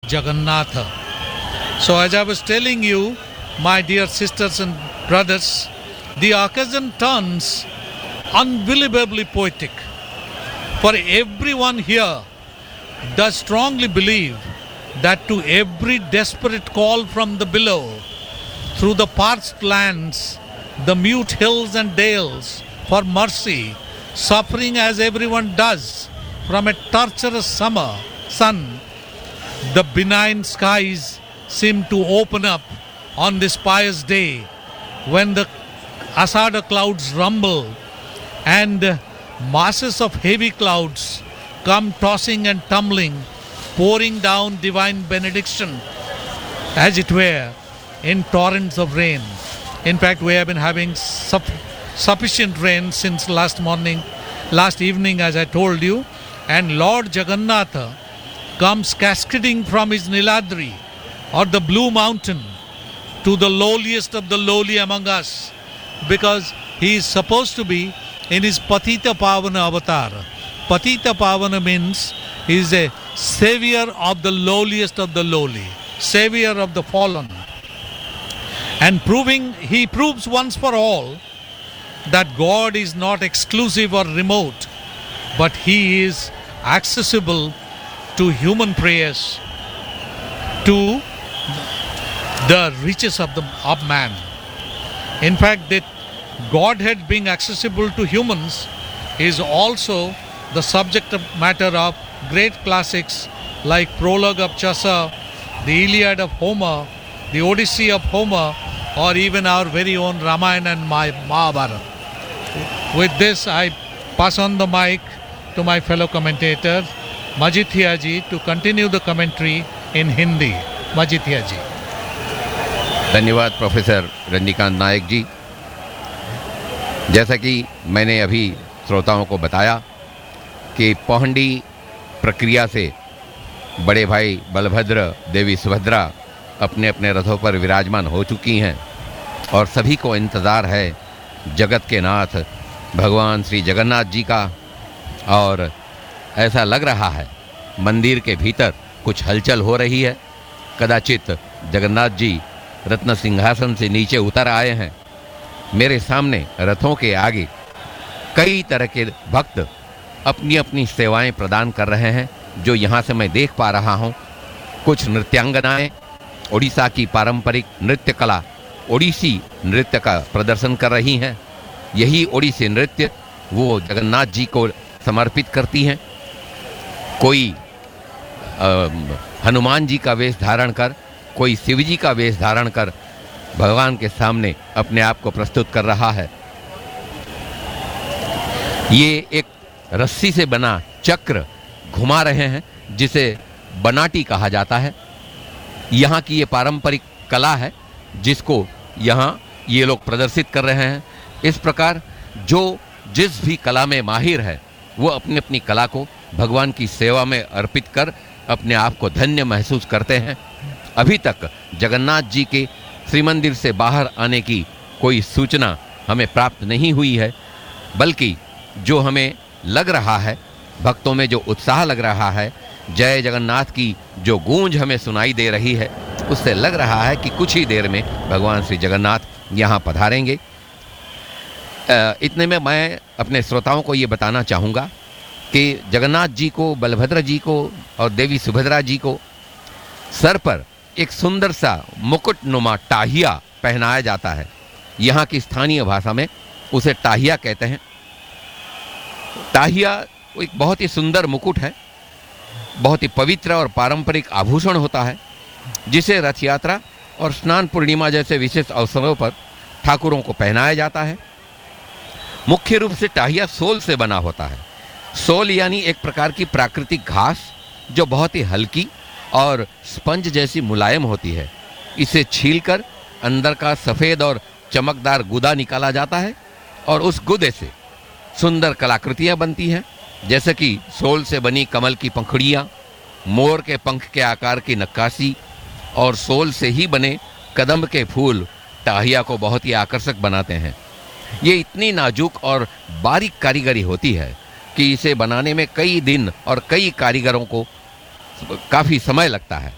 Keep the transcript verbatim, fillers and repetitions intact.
Jagannatha. So as I was telling you, my dear sisters and brothers, the occasion turns unbelievably poetic. For everyone here does strongly believe that to every desperate call from the below, through the parched lands, the mute hills and dales, for mercy, suffering as everyone does from a torturous summer sun, the benign skies seem to open up on this pious day when the Asada clouds rumble and masses of heavy clouds come tossing and tumbling, pouring down divine benediction, as it were, in torrents of rain. In fact, we have been having suff- sufficient rain since last morning, last evening, as I told you, and Lord Jagannatha comes cascading from his Niladri, or the Blue Mountain, to the lowliest of the lowly among us, because he is supposed to be in his Patita Pavana avatar. Patita Pavana means he is a savior of the lowliest of the lowly, savior of the fallen. And proving, he proves once for all that God is not exclusive or remote, but he is accessible to human prayers, to the riches of the of man. In fact, that Godhead being accessible to humans is also the subject of matter of great classics like Prologue of Chaucer, the Iliad of Homer, the Odyssey of Homer, or even our very own Ramayana and Mahabharata. With this, I pass on the mic to my fellow commentator, Majithia ji, to continue the commentary in Hindi. Majithia ji. धन्यवाद professor Rajinikanth नायक जी। जैसा कि मैंने अभी श्रोताओं को बताया कि पौहंडी प्रक्रिया से बड़े भाई बलभद्र, देवी सुभद्रा अपने अपने रथों पर विराजमान हो चुकी हैं और सभी को इंतज़ार है जगत के नाथ भगवान श्री जगन्नाथ जी का। और ऐसा लग रहा है मंदिर के भीतर कुछ हलचल हो रही है। कदाचित जगन्नाथ जी रत्न सिंहासन से नीचे उतर आए हैं। मेरे सामने रथों के आगे कई तरह के भक्त अपनी अपनी सेवाएं प्रदान कर रहे हैं, जो यहाँ से मैं देख पा रहा हूँ। कुछ नृत्यांगनाएं ओडिशा की पारंपरिक नृत्य कला ओडिसी नृत्य का प्रदर्शन कर रही हैं। यही ओडिसी नृत्य वो जगन्नाथ जी को समर्पित करती हैं। कोई आ, हनुमान जी का वेश धारण कर, कोई शिव जी का वेश धारण कर भगवान के सामने अपने आप को प्रस्तुत कर रहा है। ये एक रस्सी से बना चक्र घुमा रहे हैं, जिसे बनाटी कहा जाता है। यहाँ की ये पारंपरिक कला है जिसको यहाँ ये लोग प्रदर्शित कर रहे हैं। इस प्रकार जो जिस भी कला में माहिर है वो अपनी अपनी कला को भगवान की सेवा में अर्पित कर अपने आप को धन्य महसूस करते हैं। अभी तक जगन्नाथ जी के श्रीमंदिर से बाहर आने की कोई सूचना हमें प्राप्त नहीं हुई है, बल्कि जो हमें लग रहा है, भक्तों में जो उत्साह लग रहा है, जय जगन्नाथ की जो गूंज हमें सुनाई दे रही है, उससे लग रहा है कि कुछ ही देर में भगवान श्री जगन्नाथ यहाँ पधारेंगे। इतने में मैं अपने श्रोताओं को ये बताना चाहूँगा कि जगन्नाथ जी को, बलभद्र जी को और देवी सुभद्रा जी को सर पर एक सुंदर सा मुकुटनुमा टाहिया पहनाया जाता है। यहाँ की स्थानीय भाषा में उसे टाहिया कहते हैं। टाहिया एक बहुत ही सुंदर मुकुट है, बहुत ही पवित्र और पारंपरिक आभूषण होता है, जिसे रथ यात्रा और स्नान पूर्णिमा जैसे विशेष अवसरों पर ठाकुरों को पहनाया जाता है। मुख्य रूप से टाहिया सोल से बना होता है। सोल यानी एक प्रकार की प्राकृतिक घास जो बहुत ही हल्की और स्पंज जैसी मुलायम होती है। इसे छीलकर अंदर का सफ़ेद और चमकदार गुदा निकाला जाता है और उस गुदे से सुंदर कलाकृतियाँ बनती हैं, जैसे कि सोल से बनी कमल की पंखुड़ियाँ, मोर के पंख के आकार की नक्काशी और सोल से ही बने कदम्ब के फूल टाहिया को बहुत ही आकर्षक बनाते हैं। ये इतनी नाजुक और बारीक कारीगरी होती है कि इसे बनाने में कई दिन और कई कारीगरों को काफ़ी समय लगता है।